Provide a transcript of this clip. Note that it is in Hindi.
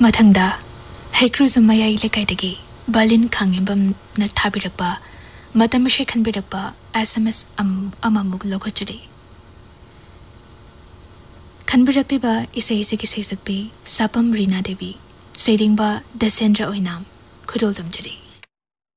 मथंगदा हैक्रुज मयाई लेकाइदगी बालिन खांगेबम न थाबिरपा मतमशे खनबिरपा SMS अममुक लोखचरी खनबिरक्तिबा इसे इसे की सेसकबी सापम रीना देवी सेरिंगबा दसेंद्र ओइनाम खुदोल दमजरी।